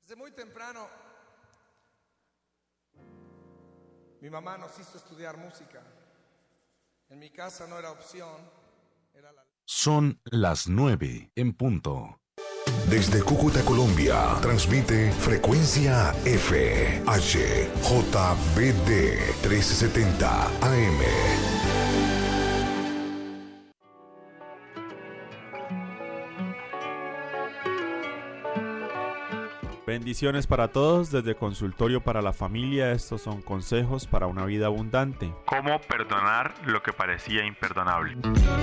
Desde muy temprano, mi mamá nos hizo estudiar música. En mi casa no era opción, era la... Son las 9 en punto. Desde Cúcuta, Colombia, transmite Frecuencia F, HJBD 1370 AM. Bendiciones para todos desde Consultorio para la Familia. Estos son consejos para una vida abundante. ¿Cómo perdonar lo que parecía imperdonable?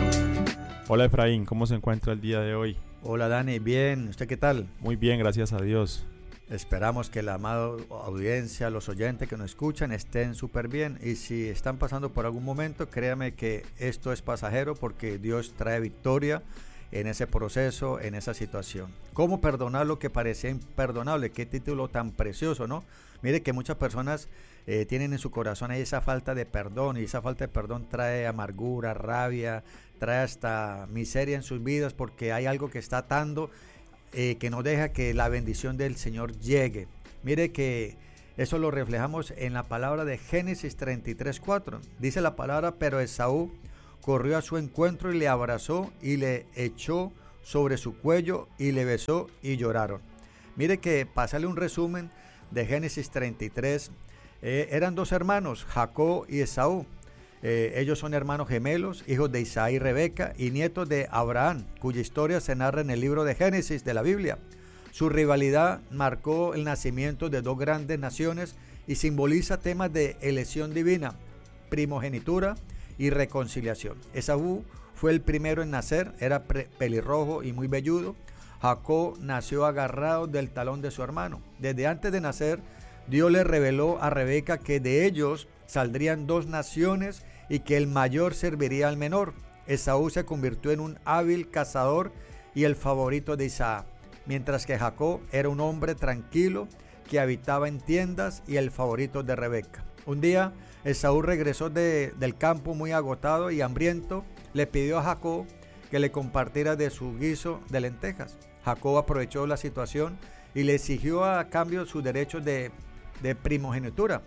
Hola Efraín, ¿cómo se encuentra el día de hoy? Hola Dani, bien, ¿usted qué tal? Muy bien, gracias a Dios. Esperamos que la amada audiencia, los oyentes que nos escuchan estén súper bien, y si están pasando por algún momento, créame que esto es pasajero porque Dios trae victoria en ese proceso, en esa situación. ¿Cómo perdonar lo que parecía imperdonable? Qué título tan precioso, ¿no? Mire que muchas personas tienen en su corazón ahí esa falta de perdón, y esa falta de perdón trae amargura, rabia, trae hasta miseria en sus vidas, porque hay algo que está atando, que no deja que la bendición del Señor llegue. Mire que eso lo reflejamos en la palabra de Génesis 33:4. Dice la palabra: pero Esaú corrió a su encuentro y le abrazó y le echó sobre su cuello y le besó y lloraron. Mire que, pasarle un resumen de Génesis 33, eran dos hermanos, Jacob y Esaú. Ellos son hermanos gemelos, hijos de Isaac y Rebeca y nietos de Abraham, cuya historia se narra en el libro de Génesis de la Biblia. Su rivalidad marcó el nacimiento de dos grandes naciones y simboliza temas de elección divina, primogenitura y reconciliación. Esaú fue el primero en nacer, era pelirrojo y muy velludo. Jacob nació agarrado del talón de su hermano. Desde antes de nacer, Dios le reveló a Rebeca que de ellos saldrían dos naciones y que el mayor serviría al menor. Esaú se convirtió en un hábil cazador y el favorito de Isaac, mientras que Jacob era un hombre tranquilo que habitaba en tiendas y el favorito de Rebeca. Un día, Esaú regresó del campo muy agotado y hambriento. Le pidió a Jacob que le compartiera de su guiso de lentejas. Jacob aprovechó la situación y le exigió a cambio sus derechos de primogenitura,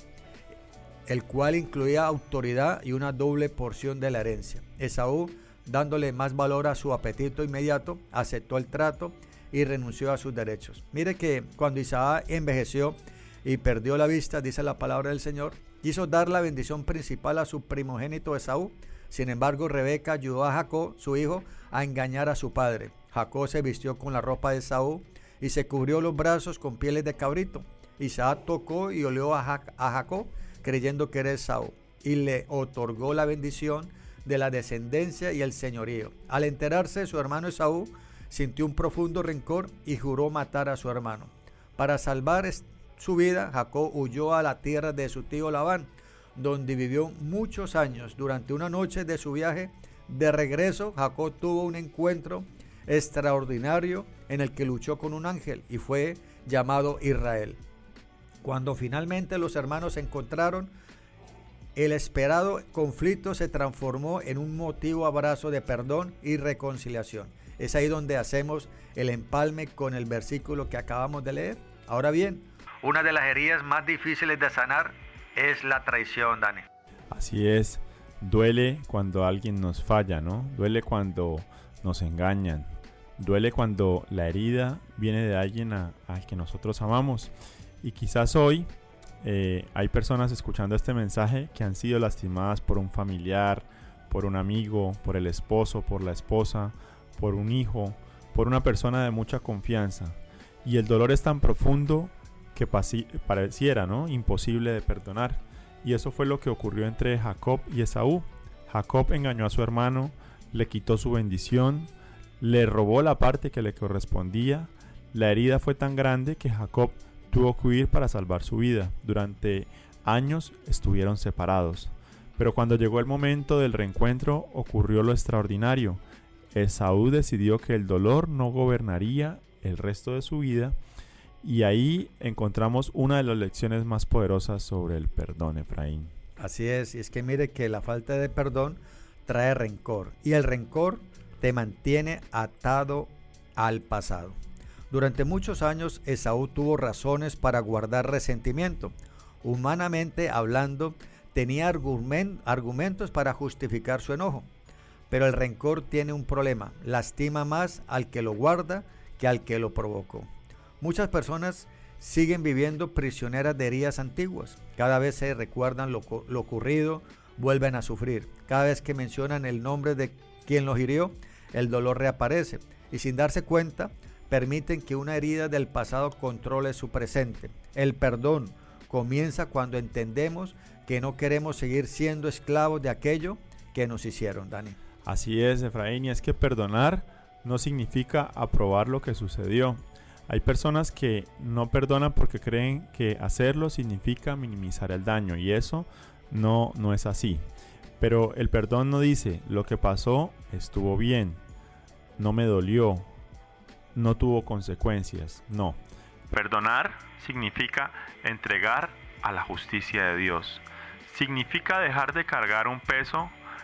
el cual incluía autoridad y una doble porción de la herencia. Esaú, dándole más valor a su apetito inmediato, aceptó el trato y renunció a sus derechos. Mire que cuando Isaac envejeció y perdió la vista, dice la palabra del Señor, quiso dar la bendición principal a su primogénito Esaú. Sin embargo, Rebeca ayudó a Jacob, su hijo, a engañar a su padre. Jacob se vistió con la ropa de Esaú y se cubrió los brazos con pieles de cabrito. Isaac tocó y olió a Jacob, creyendo que era Esaú, y le otorgó la bendición de la descendencia y el señorío. Al enterarse, su hermano Esaú sintió un profundo rencor y juró matar a su hermano. Para salvar su vida, Jacob huyó a la tierra de su tío Labán, donde vivió muchos años. Durante una noche de su viaje de regreso, Jacob tuvo un encuentro extraordinario en el que luchó con un ángel y fue llamado Israel. Cuando finalmente los hermanos se encontraron, el esperado conflicto se transformó en un emotivo abrazo de perdón y reconciliación. Es ahí donde hacemos el empalme con el versículo que acabamos de leer. Ahora bien, una de las heridas más difíciles de sanar es la traición, Dani. Así es, duele cuando alguien nos falla, ¿no? Duele cuando nos engañan, duele cuando la herida viene de alguien al que nosotros amamos. Y quizás hoy hay personas escuchando este mensaje que han sido lastimadas por un familiar, por un amigo, por el esposo, por la esposa, por un hijo, por una persona de mucha confianza. Y el dolor es tan profundo que pareciera, ¿no?, imposible de perdonar. Y eso fue lo que ocurrió entre Jacob y Esaú. Jacob engañó a su hermano, le quitó su bendición, le robó la parte que le correspondía. La herida fue tan grande que Jacob tuvo que huir para salvar su vida. Durante años estuvieron separados. Pero cuando llegó el momento del reencuentro, ocurrió lo extraordinario. Esaú decidió que el dolor no gobernaría el resto de su vida. Y ahí encontramos una de las lecciones más poderosas sobre el perdón, Efraín. Así es, y es que mire que la falta de perdón trae rencor, y el rencor te mantiene atado al pasado. Durante muchos años Esaú tuvo razones para guardar resentimiento. Humanamente hablando, tenía argumentos para justificar su enojo. Pero el rencor tiene un problema: lastima más al que lo guarda que al que lo provocó. Muchas personas siguen viviendo prisioneras de heridas antiguas. Cada vez se recuerdan lo ocurrido, vuelven a sufrir. Cada vez que mencionan el nombre de quien los hirió, el dolor reaparece. Y sin darse cuenta, permiten que una herida del pasado controle su presente. El perdón comienza cuando entendemos que no queremos seguir siendo esclavos de aquello que nos hicieron, Dani. Así es, Efraín, y es que perdonar no significa aprobar lo que sucedió. Hay personas que no perdonan porque creen que hacerlo significa minimizar el daño, y eso no es así. Pero el perdón no dice: lo que pasó estuvo bien, no me dolió, no tuvo consecuencias. No. Perdonar significa entregar a la justicia de Dios. Significa dejar de cargar un peso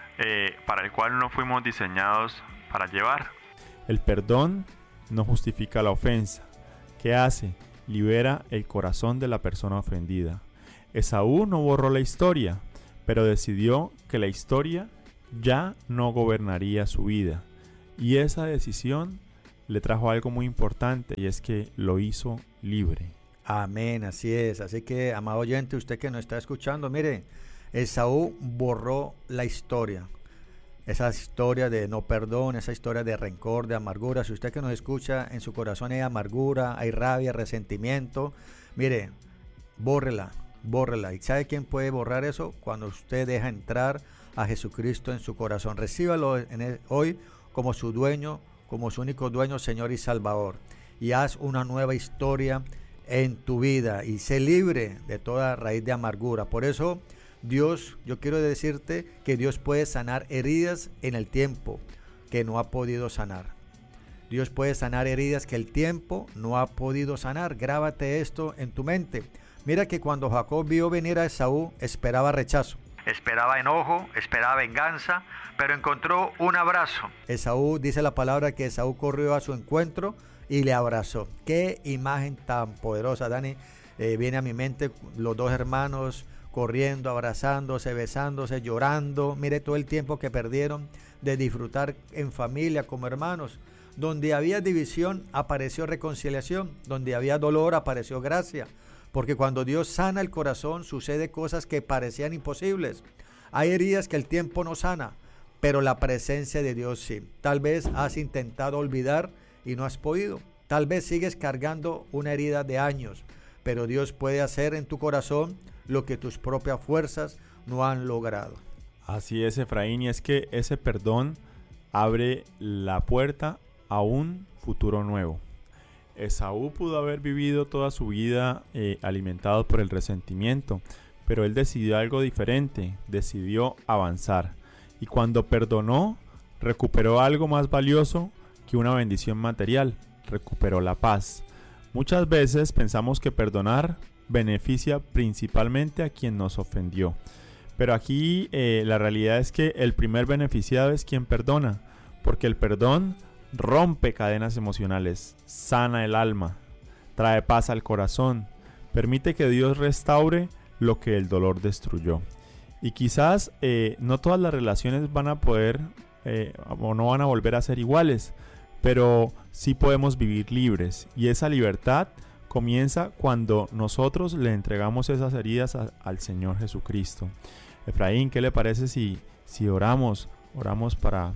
para el cual no fuimos diseñados para llevar. El perdón no justifica la ofensa. ¿Qué hace? Libera el corazón de la persona ofendida. Esaú no borró la historia, pero decidió que la historia ya no gobernaría su vida. Y esa decisión le trajo algo muy importante, y es que lo hizo libre. Amén, así es. Así que, amado oyente, usted que nos está escuchando, mire, Esaú borró la historia. Esa historia de no perdón, esa historia de rencor, de amargura. Si usted que nos escucha, en su corazón hay amargura, hay rabia, resentimiento, mire, bórrela. ¿Y sabe quién puede borrar eso? Cuando usted deja entrar a Jesucristo en su corazón. Recíbalo hoy como su dueño, como su único dueño, Señor y Salvador. Y haz una nueva historia en tu vida y sé libre de toda raíz de amargura. Por eso, Dios, yo quiero decirte que Dios puede sanar heridas en el tiempo que no ha podido sanar. Dios puede sanar heridas que el tiempo no ha podido sanar. Grábate esto en tu mente. Mira que cuando Jacob vio venir a Esaú, esperaba rechazo, esperaba enojo, esperaba venganza, pero encontró un abrazo. Esaú, dice la palabra que Esaú corrió a su encuentro y le abrazó. Qué imagen tan poderosa, Dani. Viene a mi mente los dos hermanos corriendo, abrazándose, besándose, llorando. Mire todo el tiempo que perdieron de disfrutar en familia como hermanos. Donde había división apareció reconciliación, donde había dolor apareció gracia. Porque cuando Dios sana el corazón sucede cosas que parecían imposibles. Hay heridas que el tiempo no sana, pero la presencia de Dios sí. Tal vez has intentado olvidar y no has podido. Tal vez sigues cargando una herida de años, pero Dios puede hacer en tu corazón lo que tus propias fuerzas no han logrado. Así es, Efraín, y es que ese perdón abre la puerta a un futuro nuevo. Esaú pudo haber vivido toda su vida alimentado por el resentimiento, pero él decidió algo diferente, decidió avanzar. Y cuando perdonó, recuperó algo más valioso que una bendición material, recuperó la paz. Muchas veces pensamos que perdonar beneficia principalmente a quien nos ofendió, pero aquí la realidad es que el primer beneficiado es quien perdona, porque el perdón rompe cadenas emocionales, sana el alma, trae paz al corazón, permite que Dios restaure lo que el dolor destruyó. Y quizás no todas las relaciones van a poder o no van a volver a ser iguales, pero sí podemos vivir libres, y esa libertad comienza cuando nosotros le entregamos esas heridas al Señor Jesucristo. Efraín, ¿qué le parece si oramos para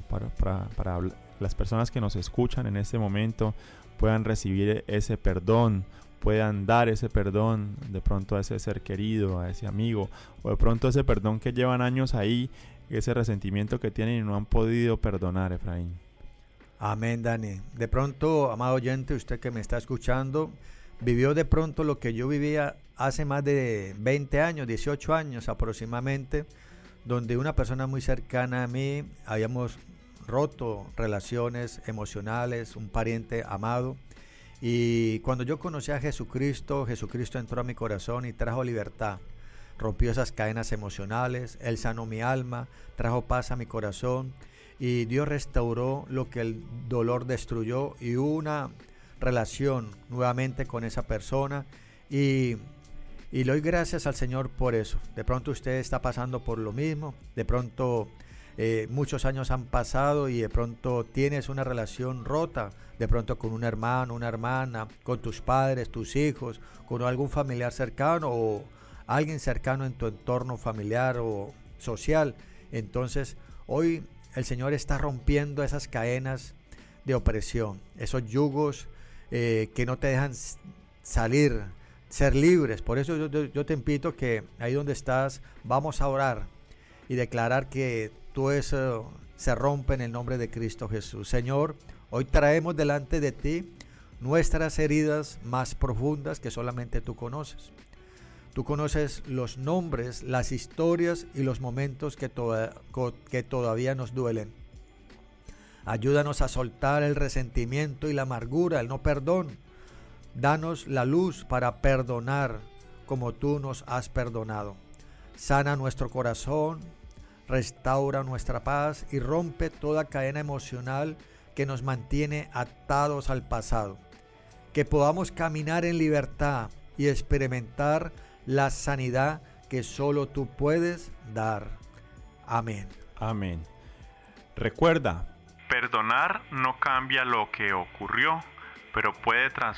las personas que nos escuchan en este momento puedan recibir ese perdón, puedan dar ese perdón de pronto a ese ser querido, a ese amigo, o de pronto ese perdón que llevan años ahí, ese resentimiento que tienen y no han podido perdonar, Efraín? Amén, Dani. De pronto, amado oyente, usted que me está escuchando, vivió de pronto lo que yo vivía hace más de 20 años, 18 años aproximadamente, donde una persona muy cercana a mí, habíamos roto relaciones emocionales, un pariente amado, y cuando yo conocí a Jesucristo, Jesucristo entró a mi corazón y trajo libertad, rompió esas cadenas emocionales, Él sanó mi alma, trajo paz a mi corazón, y Dios restauró lo que el dolor destruyó, y hubo una relación nuevamente con esa persona y le doy gracias al Señor por eso. De pronto usted está pasando por lo mismo, de pronto muchos años han pasado y de pronto tienes una relación rota, de pronto con un hermano, una hermana, con tus padres, tus hijos, con algún familiar cercano o alguien cercano en tu entorno familiar o social. Entonces hoy el Señor está rompiendo esas cadenas de opresión, esos yugos que no te dejan salir, ser libres. Por eso yo te invito que ahí donde estás vamos a orar y declarar que todo eso se rompe en el nombre de Cristo Jesús. Señor, hoy traemos delante de ti nuestras heridas más profundas que solamente tú conoces. Tú conoces los nombres, las historias y los momentos que todavía nos duelen. Ayúdanos a soltar el resentimiento y la amargura, el no perdón. Danos la luz para perdonar como tú nos has perdonado. Sana nuestro corazón, restaura nuestra paz y rompe toda cadena emocional que nos mantiene atados al pasado. Que podamos caminar en libertad y experimentar la sanidad que solo tú puedes dar. Amén. Amén. Recuerda, perdonar no cambia lo que ocurrió, pero puede transformar